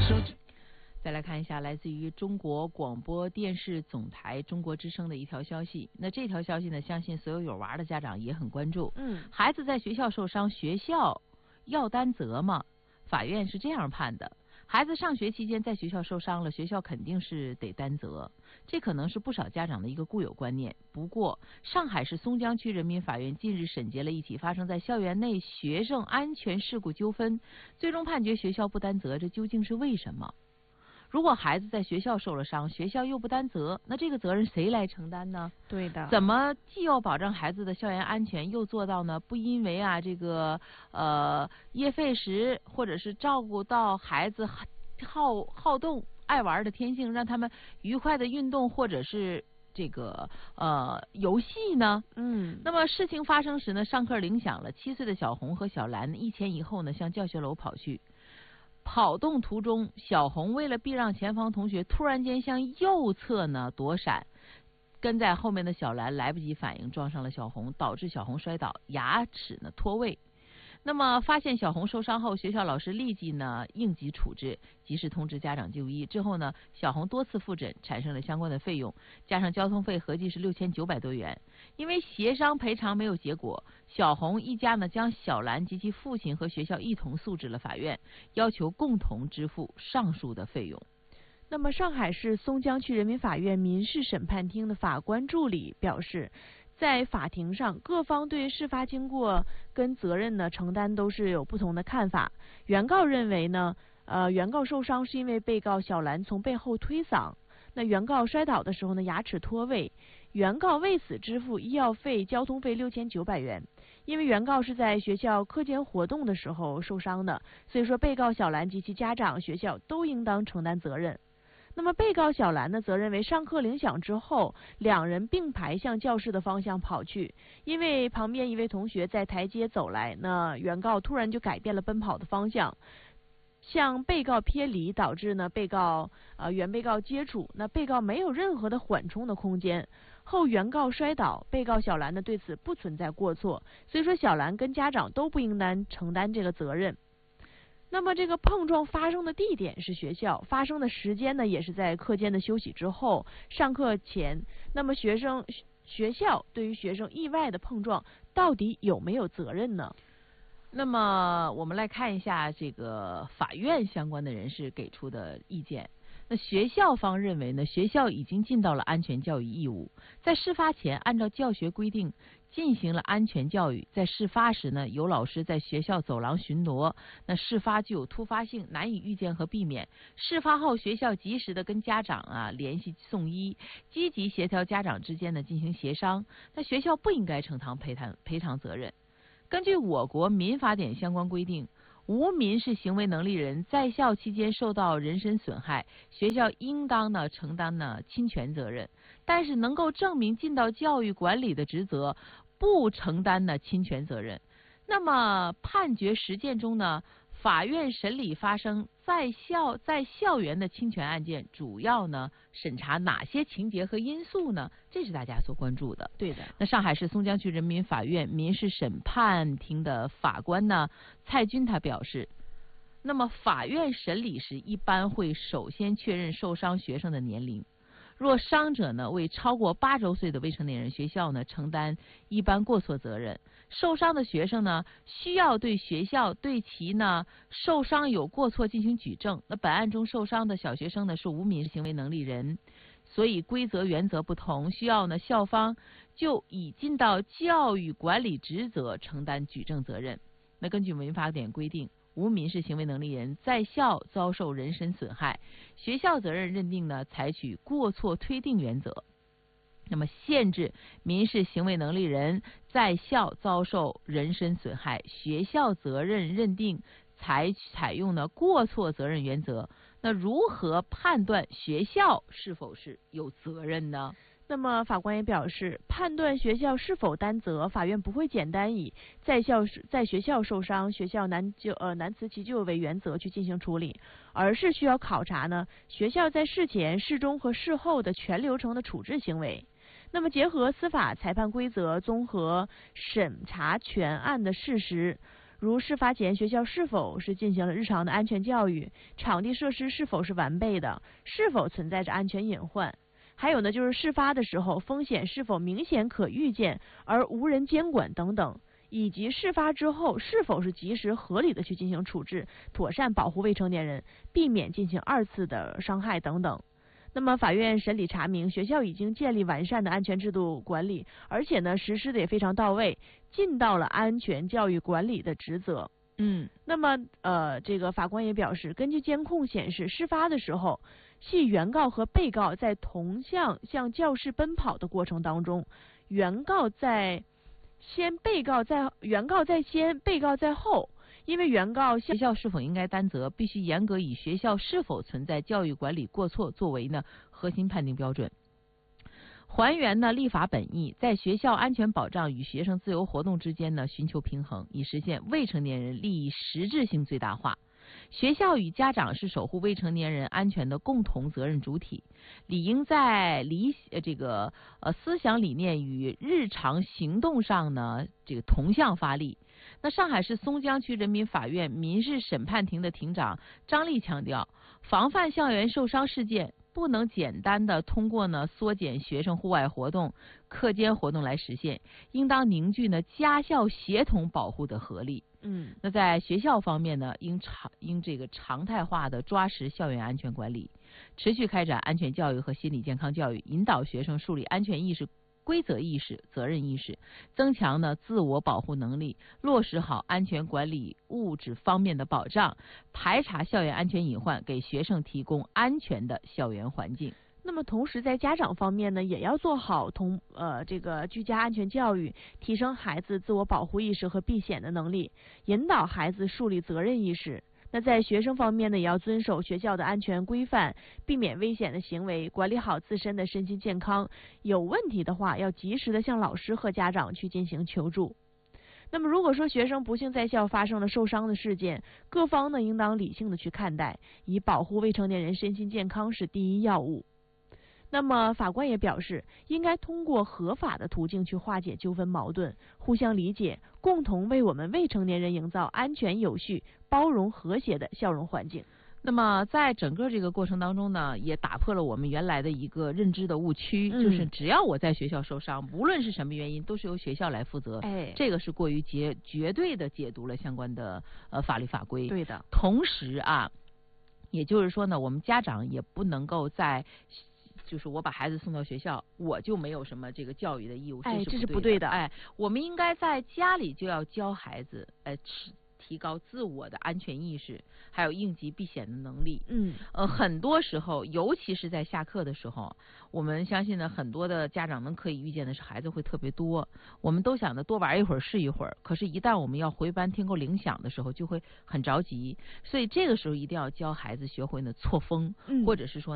再来看一下来自于中国广播电视总台中国之声的一条消息。那这条消息呢，相信所有有娃的家长也很关注。孩子在学校受伤，学校要担责吗？法院是这样判的：孩子上学期间在学校受伤了，学校肯定是得担责。这可能是不少家长的一个固有观念。不过，上海市松江区人民法院近日审结了一起发生在校园内学生安全事故纠纷，最终判决学校不担责，这究竟是为什么？如果孩子在学校受了伤，学校又不担责，那这个责任谁来承担呢？ 对的。怎么既要保证孩子的校园安全，又做到呢不因为这个噎废食，或者是照顾到孩子好动爱玩的天性，让他们愉快的运动或者是这个游戏呢？那么事情发生时呢，上课铃响了，7岁的小红和小兰一前一后呢向教学楼跑去。跑动途中，小红为了避让前方同学，突然间向右侧呢躲闪，跟在后面的小兰来不及反应，撞上了小红，导致小红摔倒，牙齿呢脱位。那么发现小红受伤后，学校老师立即呢应急处置，及时通知家长就医。之后呢，小红多次复诊，产生了相关的费用，加上交通费合计是6900多元。因为协商赔偿没有结果，小红一家呢将小兰及其父亲和学校一同诉至了法院，要求共同支付上述的费用。 那么上海市松江区人民法院民事审判厅的法官助理表示，在法庭上，各方对事发经过跟责任呢承担都是有不同的看法。原告认为呢，原告受伤是因为被告小兰从背后推搡，那原告摔倒的时候呢牙齿脱位，原告为此支付医药费、交通费6900元。因为原告是在学校课间活动的时候受伤的，所以说被告小兰及其家长、学校都应当承担责任。那么被告小兰呢，则认为上课铃响之后，两人并排向教室的方向跑去，因为旁边一位同学在台阶走来，那原告突然就改变了奔跑的方向，向被告偏离，导致呢原被告接触，那被告没有任何的缓冲的空间，后原告摔倒，被告小兰呢对此不存在过错，所以说小兰跟家长都不应当承担这个责任。那么这个碰撞发生的地点是学校，发生的时间呢也是在课间的休息之后，上课前。那么学校对于学生意外的碰撞到底有没有责任呢？ 那么我们来看一下这个法院相关的人士给出的意见。那学校方认为呢，学校已经尽到了安全教育义务，在事发前按照教学规定进行了安全教育。在事发时呢，有老师在学校走廊巡逻，那事发具有突发性，难以预见和避免。事发后，学校及时的跟家长联系送医，积极协调家长之间的进行协商。那学校不应该承担赔偿责任。根据我国民法典相关规定，无民事行为能力人在校期间受到人身损害，学校应当呢承担呢侵权责任，但是能够证明尽到教育管理的职责，不承担呢侵权责任。那么判决实践中呢，法院审理发生在校园的侵权案件，主要呢审查哪些情节和因素呢？这是大家所关注的。 对的。 那上海市松江区人民法院民事审判庭的法官呢蔡军他表示，那么法院审理时一般会首先确认受伤学生的年龄。若伤者呢为超过8周岁的未成年人，学校呢承担一般过错责任。受伤的学生呢需要对学校对其呢受伤有过错进行举证。那本案中受伤的小学生呢是无民事行为能力人，所以规则原则不同，需要呢校方就已尽到教育管理职责承担举证责任。那根据民法典规定，无民事行为能力人在校遭受人身损害，学校责任认定呢采取过错推定原则。那么限制民事行为能力人在校遭受人身损害，学校责任认定采用呢过错责任原则。那如何判断学校是否是有责任呢？ 那么法官也表示，判断学校是否担责，法院不会简单以在学校受伤，学校难辞其咎为原则去进行处理，而是需要考察呢学校在事前、事中和事后的全流程的处置行为。那么结合司法裁判规则，综合审查全案的事实， 如事发前学校是否是进行了日常的安全教育，场地设施是否是完备的，是否存在着安全隐患。还有呢，就是事发的时候风险是否明显可预见而无人监管等等，以及事发之后是否是及时合理的去进行处置，妥善保护未成年人，避免进行二次的伤害等等。那么法院审理查明，学校已经建立完善的安全制度管理，而且呢实施的也非常到位，尽到了安全教育管理的职责。那么这个法官也表示，根据监控显示，事发的时候系原告和被告在同向教室奔跑的过程当中，原告在先，被告在先，被告在后。因为原告学校是否应该担责，必须严格以学校是否存在教育管理过错作为呢核心判定标准，还原呢立法本意，在学校安全保障与学生自由活动之间呢寻求平衡，以实现未成年人利益实质性最大化。学校与家长是守护未成年人安全的共同责任主体，理应在思想理念与日常行动上呢同向发力。那上海市松江区人民法院民事审判庭的庭长张丽强调，防范校园受伤事件不能简单的通过呢缩减学生户外活动、课间活动来实现，应当凝聚呢家校协同保护的合力。那在学校方面呢，应常态化的抓实校园安全管理，持续开展安全教育和心理健康教育，引导学生树立安全意识、规则意识、责任意识，增强呢自我保护能力，落实好安全管理物质方面的保障，排查校园安全隐患，给学生提供安全的校园环境。 那么同时在家长方面呢，也要做好居家安全教育，提升孩子自我保护意识和避险的能力，引导孩子树立责任意识。那在学生方面呢，也要遵守学校的安全规范，避免危险的行为，管理好自身的身心健康。有问题的话，要及时的向老师和家长去进行求助。那么如果说学生不幸在校发生了受伤的事件，各方呢应当理性的去看待，以保护未成年人身心健康是第一要务。那么法官也表示，应该通过合法的途径去化解纠纷矛盾，互相理解，共同为我们未成年人营造安全有序、包容和谐的校容环境。 那么在整个这个过程当中呢，也打破了我们原来的一个认知的误区，就是只要我在学校受伤，无论是什么原因，都是由学校来负责。这个是过于绝对的解读了相关的法律法规。 对的。 同时啊，也就是说呢，我们家长也不能够就是我把孩子送到学校，我就没有什么这个教育的义务， 这是不对的。 我们应该在家里就要教孩子，提高自我的安全意识，还有应急避险的能力。很多时候，尤其是在下课的时候，我们相信呢，很多的家长们可以预见的是孩子会特别多，我们都想着多玩一会儿是一会儿，可是一旦我们要回班听够铃响的时候，就会很着急，所以这个时候一定要教孩子学会呢错峰，或者是说